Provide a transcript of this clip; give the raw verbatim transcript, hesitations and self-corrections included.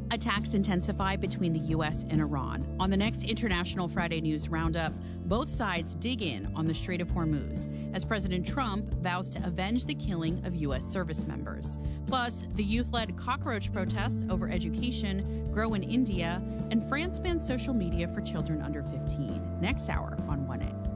Attacks intensify between the U S and Iran. On the next International Friday News Roundup, both sides dig in on the Strait of Hormuz as President Trump vows to avenge the killing of U S service members. Plus, the youth-led cockroach protests over education grow in India, and France bans social media for children under fifteen. Next hour on one A.